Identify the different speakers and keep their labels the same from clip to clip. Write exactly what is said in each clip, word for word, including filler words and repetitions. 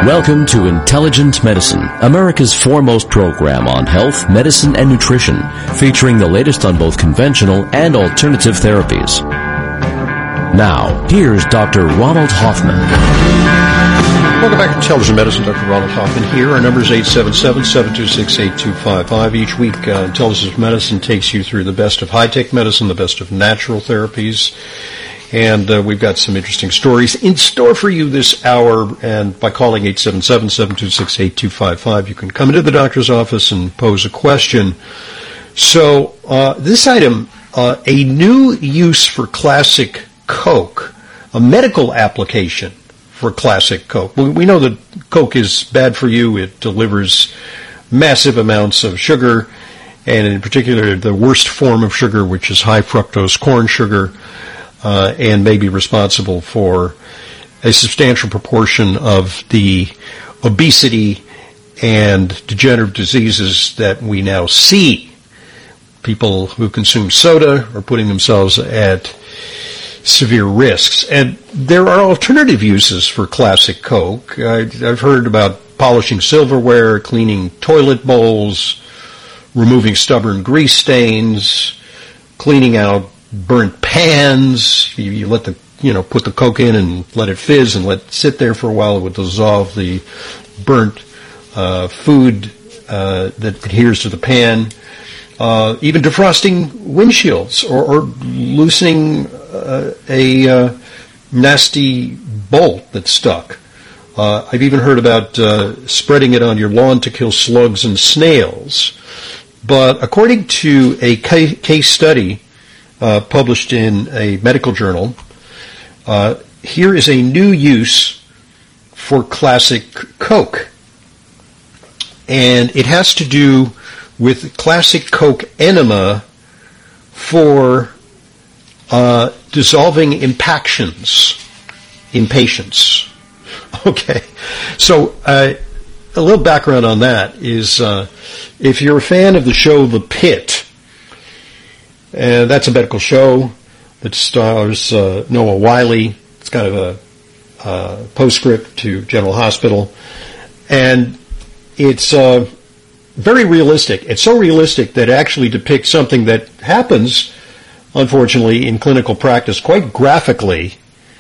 Speaker 1: Welcome to Intelligent Medicine, America's foremost program on health, medicine, and nutrition, featuring the latest on both conventional and alternative therapies. Now, here's Doctor Ronald Hoffman.
Speaker 2: Welcome back to Intelligent Medicine. Doctor Ronald Hoffman here. Our number is eight seven seven, seven two six, eight two five five. Each week, uh, Intelligent Medicine takes you through the best of high-tech medicine, the best of natural therapies. And uh, we've got some interesting stories in store for you this hour. And by calling eight seven seven, seven two six, eight two five five, you can come into the doctor's office and pose a question. So uh, this item, uh, a new use for classic Coke, a medical application for classic Coke. We know that Coke is bad for you. It delivers massive amounts of sugar, and in particular the worst form of sugar, which is high fructose corn sugar. Uh, and may be responsible for a substantial proportion of the obesity and degenerative diseases that we now see. People who consume soda are putting themselves at severe risks. And there are alternative uses for classic Coke. I, I've heard about polishing silverware, cleaning toilet bowls, removing stubborn grease stains, cleaning out burnt pans. You, you let the, you know, put the Coke in and let it fizz and let it sit there for a while. It would dissolve the burnt uh, food uh, that adheres to the pan. Uh, even defrosting windshields or, or loosening uh, a uh, nasty bolt that's stuck. Uh, I've even heard about uh, spreading it on your lawn to kill slugs and snails. But according to a ca- case study Uh, published in a medical journal, uh, here is a new use for classic Coke. And it has to do with classic Coke enema for uh, dissolving impactions in patients. Okay. So uh, a little background on that is uh, if you're a fan of the show The Pit, and that's a medical show that stars uh, Noah Wiley. It's kind of a uh, postscript to General Hospital. And it's uh, very realistic. It's so realistic that it actually depicts something that happens, unfortunately, in clinical practice quite graphically.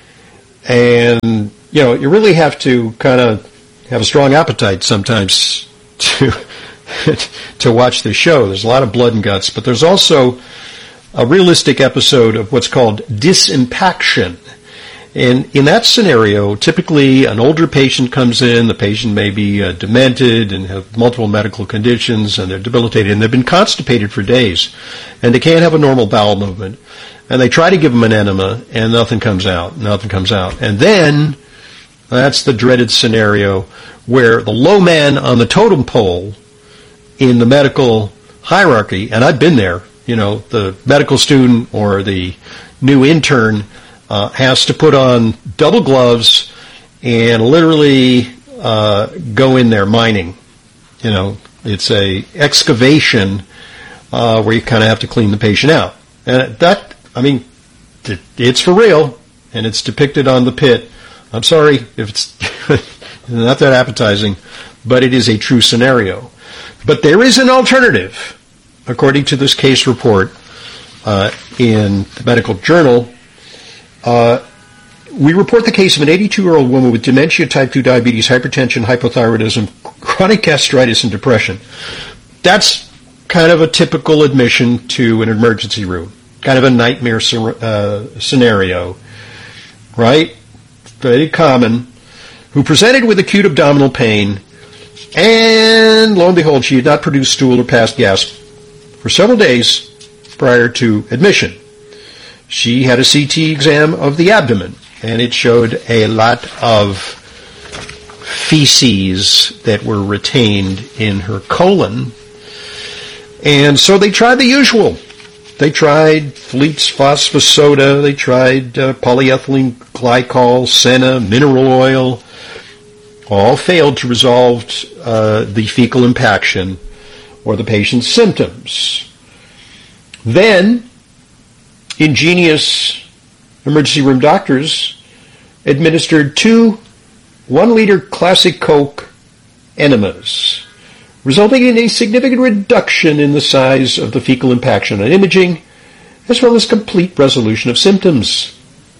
Speaker 2: And, you know, you really have to kind of have a strong appetite sometimes to to watch the show. There's a lot of blood and guts, but there's also a realistic episode of what's called disimpaction. And in that scenario, typically an older patient comes in, the patient may be uh, demented and have multiple medical conditions, and they're debilitated, and they've been constipated for days, and they can't have a normal bowel movement. And they try to give them an enema, and nothing comes out, nothing comes out. And then, that's the dreaded scenario where the low man on the totem pole in the medical hierarchy, and I've been there, you know, the medical student or the new intern uh, has to put on double gloves and literally uh, go in there mining. You know, it's a excavation uh, where you kind of have to clean the patient out. And that, I mean, it's for real, and it's depicted on The Pit. I'm sorry if it's not that appetizing, but it is a true scenario. But there is an alternative. According to this case report uh, in the medical journal, uh, we report the case of an eighty-two-year-old woman with dementia, type two diabetes, hypertension, hypothyroidism, chronic gastritis, and depression. That's kind of a typical admission to an emergency room, kind of a nightmare uh, scenario, right? Very common. Who presented with acute abdominal pain, and lo and behold, she had not produced stool or passed gas for several days prior to admission. She had a C T exam of the abdomen, and it showed a lot of feces that were retained in her colon. And so they tried the usual. They tried Fleet's phosphus soda, they tried uh, polyethylene glycol, Senna, mineral oil. All failed to resolve uh, the fecal impaction or the patient's symptoms. Then, ingenious emergency room doctors administered two one liter Classic Coke enemas, resulting in a significant reduction in the size of the fecal impaction on imaging, as well as complete resolution of symptoms.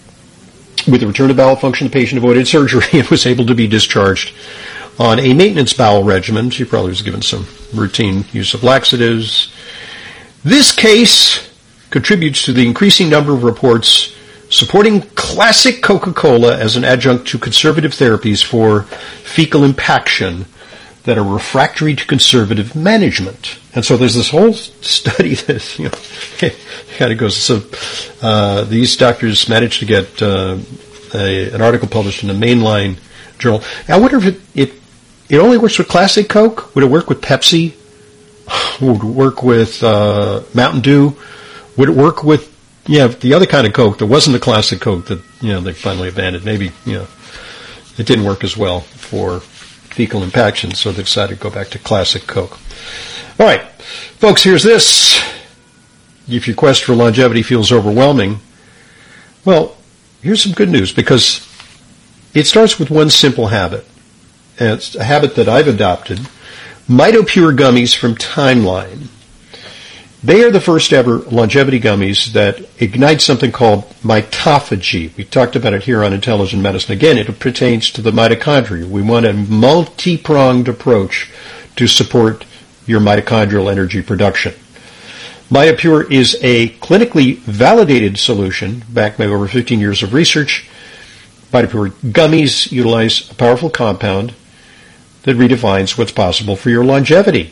Speaker 2: With the return of bowel function, the patient avoided surgery and was able to be discharged on a maintenance bowel regimen. She probably was given some routine use of laxatives. This case contributes to the increasing number of reports supporting Classic Coca-Cola as an adjunct to conservative therapies for fecal impaction that are refractory to conservative management. And so there's this whole study that, you know, kind of goes, so uh, these doctors managed to get uh, a, an article published in a mainline journal. Now, I wonder if it, it, it only works with Classic Coke? Would it work with Pepsi? Would it work with uh, Mountain Dew? Would it work with, yeah, the other kind of Coke that wasn't the Classic Coke that, you know, they finally abandoned? Maybe, you know, it didn't work as well for fecal impaction, so they decided to go back to Classic Coke. All right, folks, here's this. If your quest for longevity feels overwhelming, well, here's some good news, because it starts with one simple habit. And it's a habit that I've adopted. MitoPure gummies from Timeline. They are the first ever longevity gummies that ignite something called mitophagy. We talked about it here on Intelligent Medicine. Again, it pertains to the mitochondria. We want a multi-pronged approach to support your mitochondrial energy production. MitoPure is a clinically validated solution backed by over fifteen years of research. MitoPure gummies utilize a powerful compound that redefines what's possible for your longevity.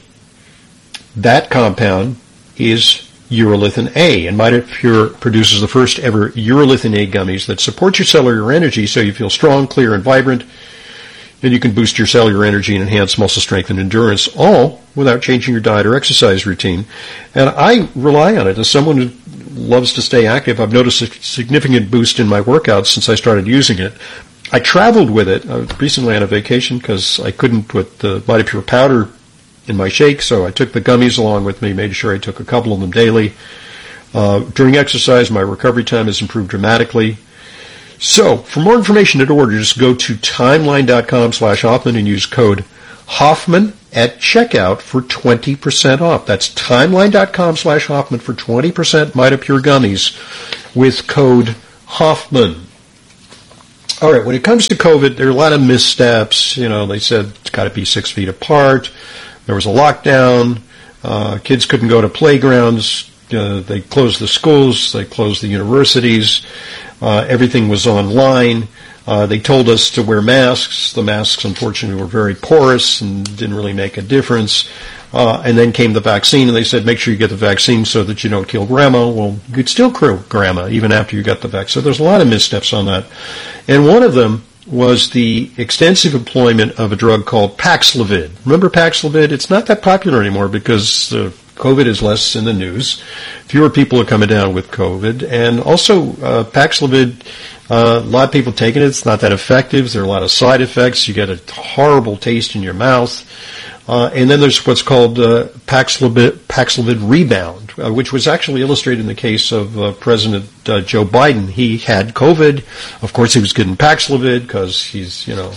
Speaker 2: That compound is urolithin A, and MitoPure produces the first ever urolithin A gummies that support your cellular energy so you feel strong, clear, and vibrant, and you can boost your cellular energy and enhance muscle strength and endurance, all without changing your diet or exercise routine. And I rely on it. As someone who loves to stay active, I've noticed a significant boost in my workouts since I started using it. I traveled with it. I was recently on a vacation because I couldn't put the MitoPure powder in my shake, so I took the gummies along with me, made sure I took a couple of them daily. Uh, during exercise, my recovery time has improved dramatically. So, for more information and order, just go to timeline.com slash Hoffman and use code Hoffman at checkout for twenty percent off. That's timeline.com slash Hoffman for twenty percent MitoPure gummies with code Hoffman. All right, when it comes to COVID, there are a lot of missteps. You know, they said it's got to be six feet apart. There was a lockdown. Uh, kids couldn't go to playgrounds. Uh, they closed the schools. They closed the universities. Uh, everything was online. Uh, they told us to wear masks. The masks, unfortunately, were very porous and didn't really make a difference. Uh, and then came the vaccine, and they said, make sure you get the vaccine so that you don't kill grandma. Well, you could still kill grandma even after you got the vaccine. So there's a lot of missteps on that. And one of them was the extensive employment of a drug called Paxlovid. Remember Paxlovid? It's not that popular anymore because uh, COVID is less in the news. Fewer people are coming down with COVID. And also, uh, Paxlovid, uh, a lot of people taking it. It's not that effective. There are a lot of side effects. You get a horrible taste in your mouth. Uh, and then there's what's called uh, Paxlovid, Paxlovid rebound, uh, which was actually illustrated in the case of uh, President uh, Joe Biden. He had COVID. Of course, he was getting Paxlovid because he's, you know,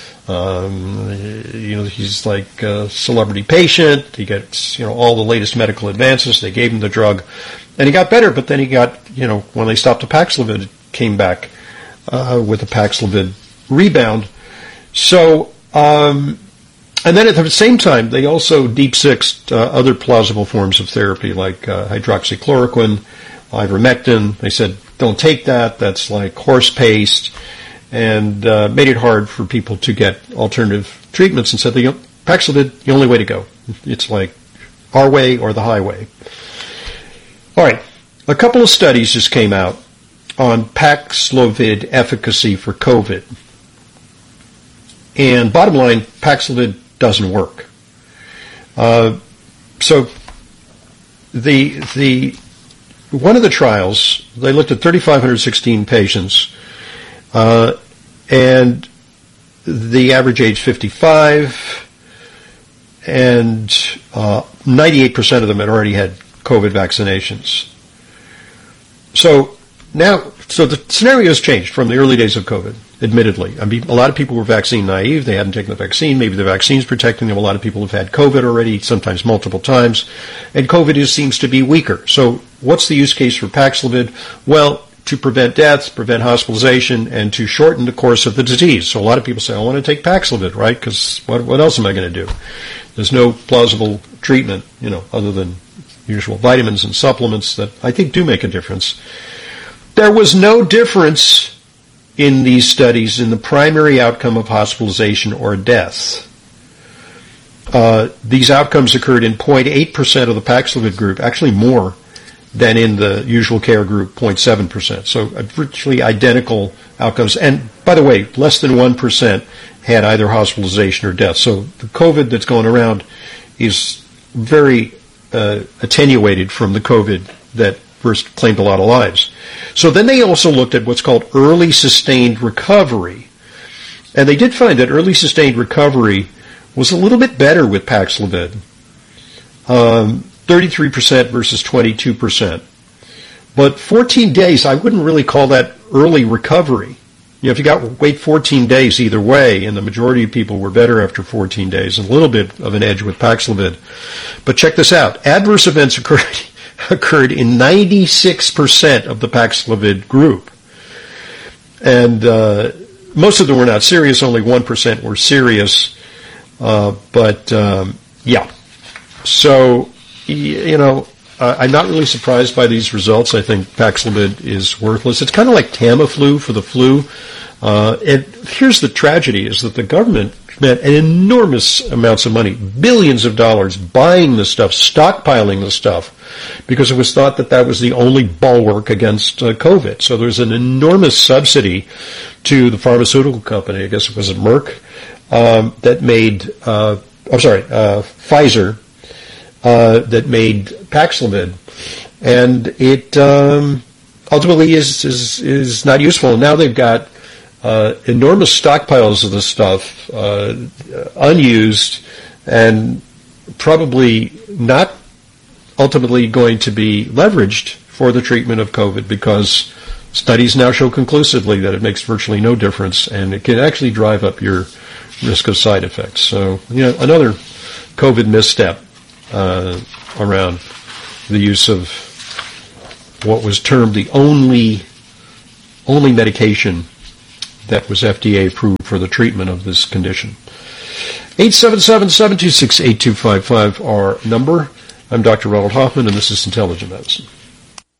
Speaker 2: um, you know, he's like a celebrity patient. He gets, you know, all the latest medical advances. They gave him the drug, and he got better. But then he got, you know, when they stopped the Paxlovid, it came back uh, with a Paxlovid rebound. So. Um, And then at the same time, they also deep-sixed uh, other plausible forms of therapy like uh, hydroxychloroquine, ivermectin. They said, don't take that. That's like horse paste, and uh, made it hard for people to get alternative treatments and said, the Paxlovid, the only way to go. It's like our way or the highway. All right. A couple of studies just came out on Paxlovid efficacy for COVID. And bottom line, Paxlovid doesn't work. Uh, so the the one of the trials, they looked at three thousand five hundred sixteen patients, uh, and the average age fifty-five, and uh, ninety-eight percent of them had already had COVID vaccinations. So now, so the scenario has changed from the early days of COVID, admittedly. I mean, a lot of people were vaccine naive. They hadn't taken the vaccine. Maybe the vaccine's protecting them. A lot of people have had COVID already, sometimes multiple times. And COVID is, seems to be weaker. So what's the use case for Paxlovid? Well, to prevent deaths, prevent hospitalization, and to shorten the course of the disease. So a lot of people say, I want to take Paxlovid, right? Because what, what else am I going to do? There's no plausible treatment, you know, other than usual vitamins and supplements that I think do make a difference. There was no difference in these studies in the primary outcome of hospitalization or death. Uh, these outcomes occurred in zero point eight percent of the Paxlovid group, actually more than in the usual care group, zero point seven percent. So uh, virtually identical outcomes. And by the way, less than one percent had either hospitalization or death. So the COVID that's going around is very uh, attenuated from the COVID that first claimed a lot of lives. So then they also looked at what's called early sustained recovery. And they did find that early sustained recovery was a little bit better with Paxlovid. Um, thirty-three percent versus twenty-two percent. But fourteen days, I wouldn't really call that early recovery. You know, if you got to wait fourteen days either way, and the majority of people were better after fourteen days, a little bit of an edge with Paxlovid. But check this out. Adverse events occurred, occurred in ninety-six percent of the Paxlovid group. And uh, most of them were not serious. Only one percent were serious. Uh, but, um, yeah. So, you know, uh, I'm not really surprised by these results. I think Paxlovid is worthless. It's kind of like Tamiflu for the flu. Uh, and here's the tragedy, is that the government spent an enormous amounts of money, billions of dollars, buying the stuff, stockpiling the stuff, because it was thought that that was the only bulwark against uh, COVID. So there's an enormous subsidy to the pharmaceutical company, I guess it was a Merck, um, that made, uh, I'm sorry, uh, Pfizer, Uh, that made Paxlovid, and it um, ultimately is, is is not useful. And now they've got uh, enormous stockpiles of the stuff, uh, unused, and probably not ultimately going to be leveraged for the treatment of COVID, because studies now show conclusively that it makes virtually no difference, and it can actually drive up your risk of side effects. So, you know, another COVID misstep Uh, around the use of what was termed the only only medication that was F D A approved for the treatment of this condition. eight seven seven, seven two six, eight two five five, our number. I'm Doctor Ronald Hoffman, and this is Intelligent Medicine.